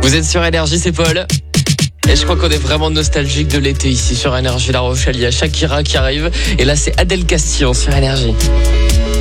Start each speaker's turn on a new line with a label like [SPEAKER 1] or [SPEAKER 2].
[SPEAKER 1] Vous êtes sur Énergie, c'est Paul. Et je crois qu'on est vraiment nostalgique de l'été ici sur Énergie La Rochelle. Il y a Shakira qui arrive. Et là, c'est Adèle Castillon sur Énergie.